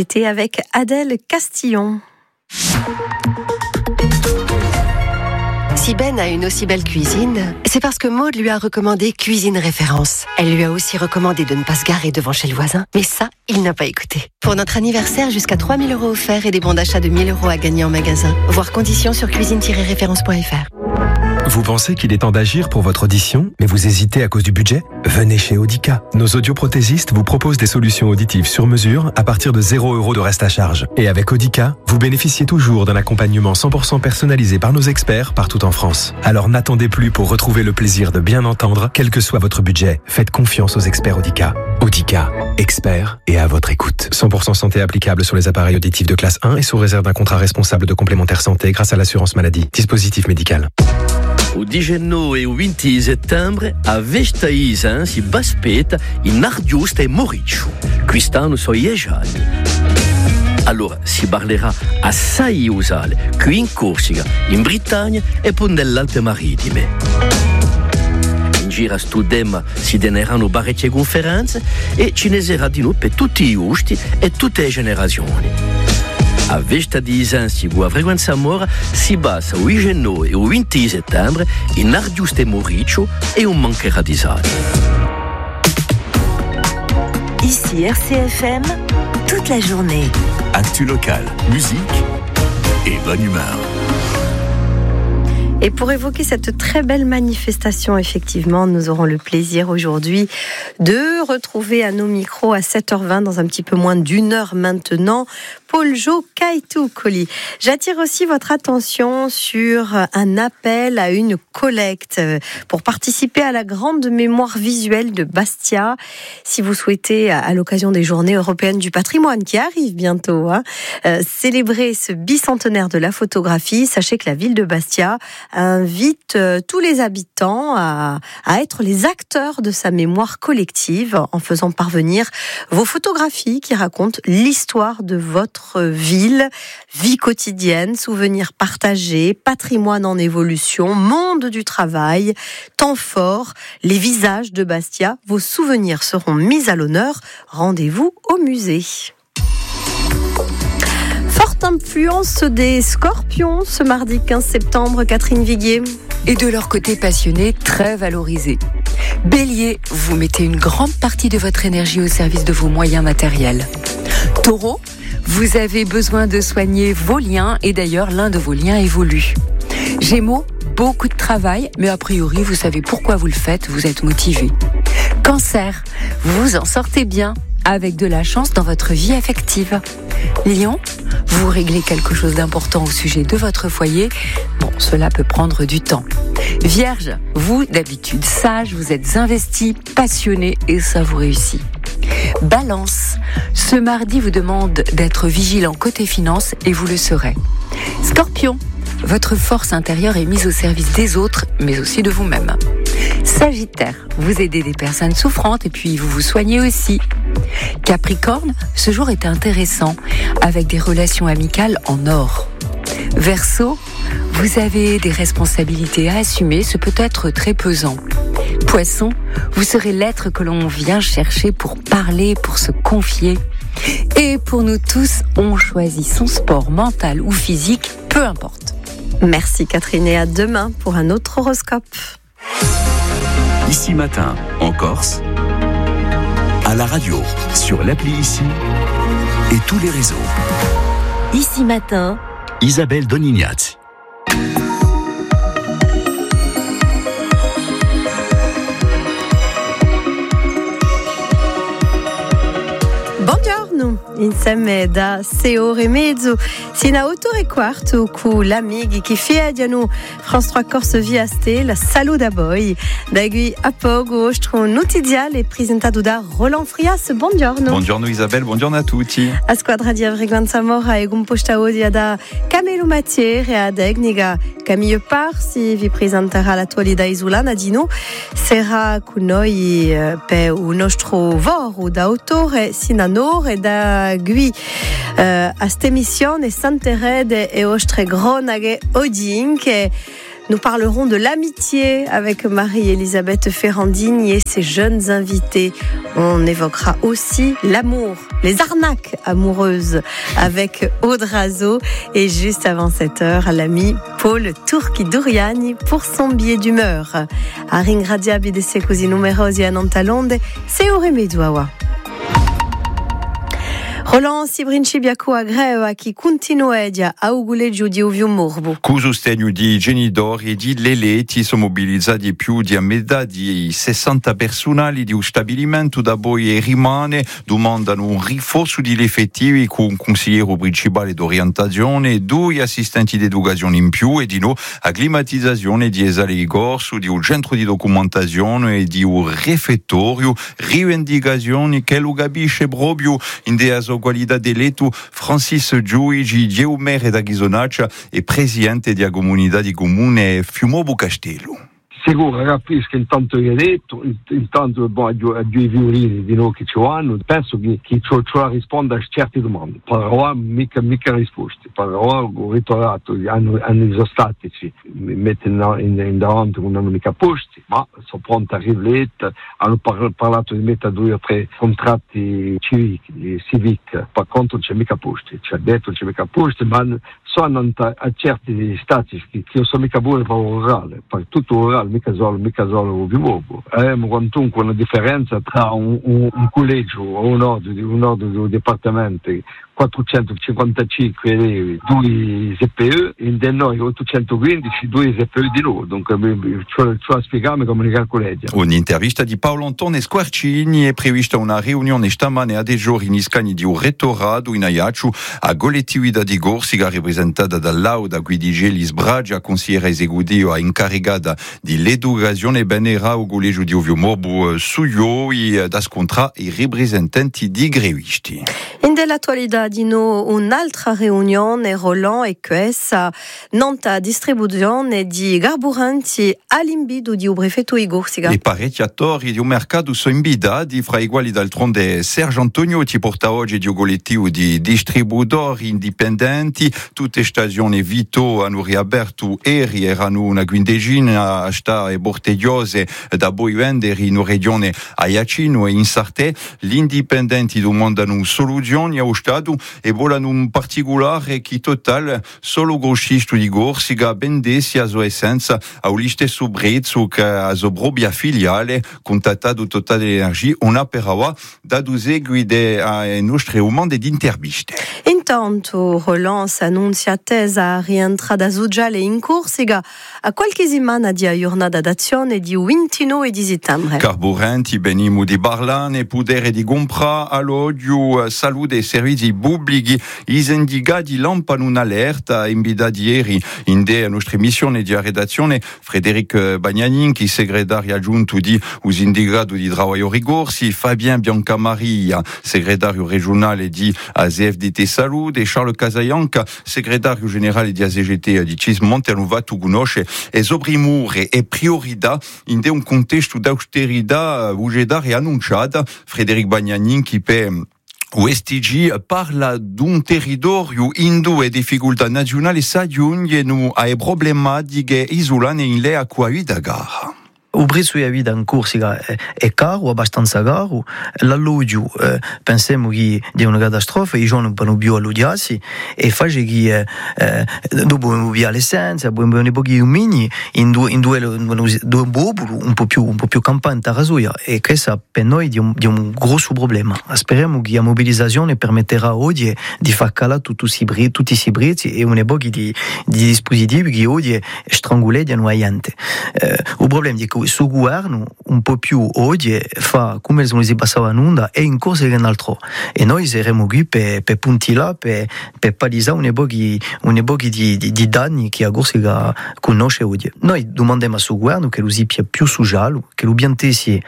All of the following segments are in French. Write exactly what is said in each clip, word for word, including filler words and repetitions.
c'était avec Adèle Castillon. Si Ben a une aussi belle cuisine, c'est parce que Maud lui a recommandé Cuisine Référence. Elle lui a aussi recommandé de ne pas se garer devant chez le voisin. Mais ça, il n'a pas écouté. Pour notre anniversaire, jusqu'à trois mille euros offerts et des bons d'achat de mille euros à gagner en magasin. Voir conditions sur cuisine tiret référence point f r. Vous pensez qu'il est temps d'agir pour votre audition, mais vous hésitez à cause du budget ? Venez chez Audica. Nos audioprothésistes vous proposent des solutions auditives sur mesure à partir de zéro euros de reste à charge. Et avec Audica, vous bénéficiez toujours d'un accompagnement cent pour cent personnalisé par nos experts partout en France. Alors n'attendez plus pour retrouver le plaisir de bien entendre, quel que soit votre budget. Faites confiance aux experts Audica. Audica, experts et à votre écoute. cent pour cent santé applicable sur les appareils auditifs de classe un et sous réserve d'un contrat responsable de complémentaire santé grâce à l'assurance maladie. Dispositif médical. O diciannove e o venti di settembre a Vestaisa si baspetta in Ardiusta e Mauricio. Quest'anno sono dieci anni. Allora si parlerà assai usale qui in Corsica, in Britannia e poi nelle Alpi Marittime. In giro a sto tema si teneranno parecchie conferenze e ce ne sarà di nuovo per tutti i gusti e tutte le generazioni. A Vesta di Isansi, a frequenza mora, si basa o diciannove e o venti di settembre in Ardiusta e Mauricio e non mancherà di sale. Ici R C F M, toute la journée. Actu local, musique et bonne humeur. Et pour évoquer cette très belle manifestation, effectivement, nous aurons le plaisir aujourd'hui de retrouver à nos micros à sept heures vingt, dans un petit peu moins d'une heure maintenant, Paul-Jo Kaitu-Koli. J'attire aussi votre attention sur un appel à une collecte pour participer à la grande mémoire visuelle de Bastia. Si vous souhaitez, à l'occasion des Journées européennes du patrimoine qui arrivent bientôt, hein, euh, célébrer ce bicentenaire de la photographie, sachez que la ville de Bastia invite euh, tous les habitants à, à être les acteurs de sa mémoire collective en faisant parvenir vos photographies qui racontent l'histoire de votre ville, vie quotidienne, souvenirs partagés, patrimoine en évolution, monde du travail, temps fort, les visages de Bastia. Vos souvenirs seront mis à l'honneur. Rendez-vous au musée. Forte influence des Scorpions ce mardi quinze septembre, Catherine Viguier. Et de leur côté passionné, très valorisé. Bélier, vous mettez une grande partie de votre énergie au service de vos moyens matériels. Taureau, vous avez besoin de soigner vos liens et d'ailleurs l'un de vos liens évolue. Gémeaux, beaucoup de travail, mais a priori vous savez pourquoi vous le faites, vous êtes motivé. Cancer, vous en sortez bien avec de la chance dans votre vie affective. Lion, vous réglez quelque chose d'important au sujet de votre foyer. Bon, cela peut prendre du temps. Vierge, vous, d'habitude sage, vous êtes investi, passionné et ça vous réussit. Balance, ce mardi vous demande d'être vigilant côté finance et vous le serez. Scorpion, votre force intérieure est mise au service des autres, mais aussi de vous-même. Sagittaire, vous aidez des personnes souffrantes et puis vous vous soignez aussi. Capricorne, ce jour est intéressant, avec des relations amicales en or. Verseau, vous avez des responsabilités à assumer, ce peut être très pesant. Poisson, vous serez l'être que l'on vient chercher pour parler, pour se confier. Et pour nous tous, on choisit son sport mental ou physique, peu importe. Merci Catherine et à demain pour un autre horoscope. Ici Matin, en Corse, à la radio, sur l'appli Ici et tous les réseaux. Ici Matin, Isabelle Donignazzi. Buongiorno, insieme da sei ore e mezzo, sino a otto e quarto con l'amici che fiediano France trois Corse via Stel, saluto a voi. Da qui a poco, nostro notiziale presentato da Roland Frias. Buongiorno. Buongiorno Isabelle, buongiorno a tutti. A squadra di Frequenza Mora e composta oggi da Camillo Mattieri e a tecnica Camille Parsi vi presenterà l'attualità isolana di noi. Sarà con noi per il nostro voro da autore Sinanor e da qui uh, a questa emissione Santerede e ostre gronaghe oggi che Nous parlerons de l'amitié avec Marie-Elisabeth Ferrandini et ses jeunes invités. On évoquera aussi l'amour, les arnaques amoureuses avec Aude Razo. Et juste avant cette heure, l'ami Paul Turchi-Duriani pour son billet d'humeur. A ringraziarvi di essere così numerosi a Nantalonde, se ore meduawa. Roland Sibrincibiaco a Greva chi continuedia a uguleggio di Ovio Morbo. Cu sostegno di genitori e di leleti sono mobilizzati più di a metà di sessanta personali di un stabilimento da poi rimane, domandano un rinforzo degli effettivi con un consigliere principale d'orientazione, due assistenti d'educazione in più e di no a climatizzazione di esale di corso, di un centro di documentazione e di un refettorio, rivendicazioni che lo capisce proprio in dea qualità dell'etu Francis Giuigi, geomere da Ghisonaccia e presidente della comunità di comune Fiumobo Castello. Sicuro, capisco intanto che hai detto, intanto boh, a due violini di noi che ci hanno, penso che, che ciò, ciò risponda a certe domande. Però mica, mica risposte, però ho ritrovato hanno, hanno esostatici, mi mettono in, in davanti non hanno mica posti, ma sono pronti a riflettere, hanno par- parlato di mettere due o tre contratti civici, civici, per contro non c'è mica posti, ci ha detto non c'è mica posti, ma sono a certi stati che, che sono mica buoni per orale, per tutto orale, mica solo, mica solo di uovo. Eh, ma quantunque una differenza tra un, un, un collegio o un ordine, un ordine di un dipartimento quattrocentocinquantacinque elevi, due Z P E, in del noi ottocentoquindici, due Z P E di loro, dunque ciò a spiegarmi come le calcoleggia. Un'intervista di Paolo Antone Squarcini è prevista una riunione stamane a dei giorni in Iscani di un rettorato in Aiacciu a Golettività di Gorsica rappresentata dall'Auda Guidigeli Sbragia, consigliera esecutiva incaricata di l'educazione benera o collegio di Ovio Morbo Suioi da scontra i rappresentanti di grevisti. In dell'attualità di no un'altra riunione Roland e questa nonta distribuzione di carburanti all'invido di un prefetto di Gorsica. I parecchi attori di un mercato sono invitati, fra i quali d'altronde Sergio Antonio ti porta oggi di un collettivo di distributori indipendenti. Tutte stagioni Vito hanno riaperto eri, erano una quindicina a sta e bortegliose da poi vendere in regione Aiacino e in Sartè. Gli indipendenti domandano soluzioni allo Stato e volano un particolare che total solo grossista di Gorsica vendesse a sua essenza a un stesso prezzo che a sua propria filiale contattato Total Energia una per ora da seguire ai nostri umani di interviste. Intanto Roland annuncia attesa rientrata sociale in Corsica a qualche settimana di giornata d'azione di ventinove di settembre. Carburanti, benimo di Barlane, potere di compra, alloggio, salute e servizi pubblici, i sindicati lampano un'allerta in vita di ieri in dea nostra missione di redazione Frédéric Bagnanin, che segretario aggiunto di un sindacato di lavoratori corsi, Fabien Biancamaria, segretario regionale di A Z F D T Salute, e Charles Casayanca, segretario generale di A Z G T di Cismonte, hanno fatto conoscere e soprimure e priorità in un contesto d'austerità vugedare e annunciata. Frédéric Bagnanin, che per o S T G parla d'un territorio in due difficoltà nazionali si aggiungono ai problematiche isolane in lei a cui da gara. O prezzo della vita in Corsica è, è caro, abbastanza caro. L'alloggio, eh, pensiamo che è una catastrofe, i giorni non possono più alloggiarsi e fa che eh, dopo dobbiamo via l'essenza, dobbiamo un po' di mini in due, in due, due popoli un po' più, un po' più campante a Rasoia, e questo per noi è un, è un grosso problema. Speriamo che la mobilizzazione permetterà oggi di far calare tutti i prezzi e un po' di, di dispositivi che oggi strangolano la gente. Eh, il problema è che il governo un po' più oggi fa come se non si passava nulla e in corsa che un altro, e noi saremo qui per, per puntare, per, per palesare un po' di, un po' di, di, di danni che la Corsica conosce oggi. Noi domandiamo al suo governo che lo sia più sociale, che lo biantessi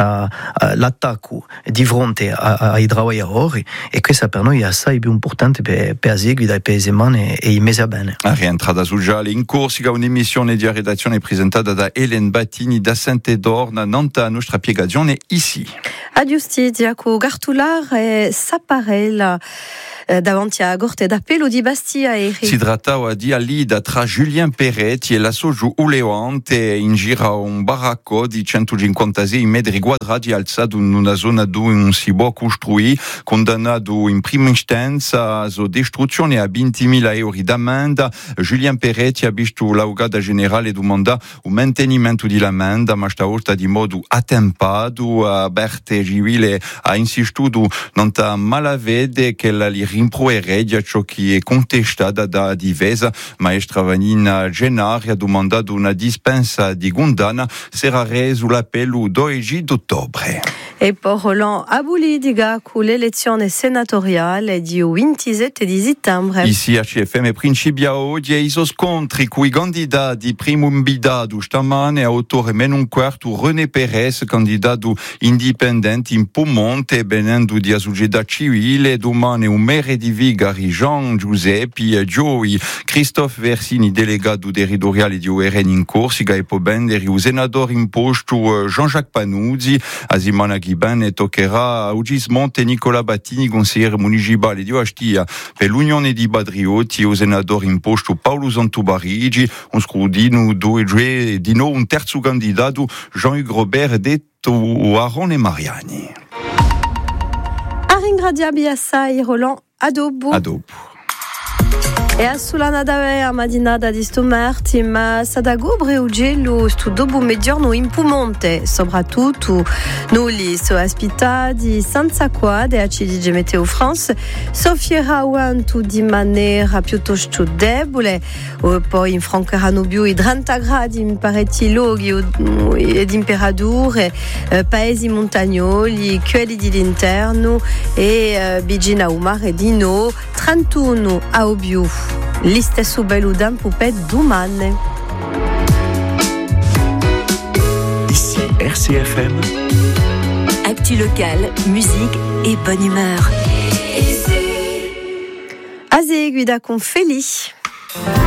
l'attacco di fronte ai lavoratori, e questo per noi è assai più importante per, per la seguita e per le settimane e i mesi a bene. A rientrata sociale in Corsica, un'emissione di redazione presentata da Hélène Battini da Saint-Edorne, nanta nostra piegazione ici. A giustizia, con Gartular e Saparella. eh, davanti a gorte d'appello di Bastia, Eri. Si trattava di Alida tra Julien Peretti e la Soju Uleante in gira un baracco di centocinquantasei metri quadrati alzato in una zona dove non si può costruire, condannato in prima istanza a distruzione a ventimila euro d'amenda. Julien Peretti ha visto l'avvocato generale domanda un mantenimento di l'amenda, ma stavolta di modo attempato. A Berte Civile ha insistito non ta malavede che la li rimproverebbe ciò che è contestata da Divesa. Maestra Vanina Genari ha domandato una dispensa di condanna, sarà reso l'appello dodici d'ottobre. E poi Roland Aboulidiga con l'elezione senatoriale di ventisette di settembre. Ici a C F M principia oggi i scontri con i candidati primo invidato stamane a otto e meno un quarto René Perez, candidato indipendente in Piemonte, venendo di società civile. Domani un maire di Vigari Jean Giuseppe Gioi, Christophe Versini, delegato territoriale di O R N in Corsica, e poi bendere il senatore in posto Jean-Jacques Panuzzi. A Simona Ghibane toccherà oggi smonte Nicola Battini, consigliere municipale di Ostia per l'Unione di Badriotti, e il senatore in posto Paolo Santubarigi. Un scrutino dove di nuovo un terzo candidato Jean-Hugues Robert detto Arone Mariani. A ringraziare assai Roland, a dopo. A dopo. E a Solana d'Ave a Madinada di Stomerti, ma Sadagobre o Gelo, sto dopo mezzogiorno in Piemonte, soprattutto noi sono ospitati senza quadre a C D G Meteo France, soffierà quanto di maniera piuttosto debole, e poi in francheranno più i trenta gradi in parecchi luoghi e temperature, eh, paesi montagnoli, quelli dell'interno e eh, vicino al mare di no, trentuno a Obiu. L'istesso bello tempo per domani. Ici R C F M. Actu local, musique et bonne humeur. A seguida con Feli.